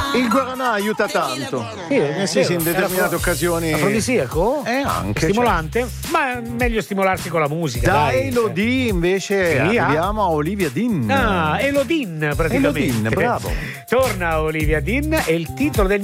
Il guaranà aiuta tanto. Sì, in determinate occasioni. Afrodisiaco? Anche. Stimolante? Ma è meglio stimolarsi con la musica. Da dai. Elodie invece arriviamo a Olivia Dean. Elodin praticamente. Elodin, bravo. Torna Olivia Dean e il titolo del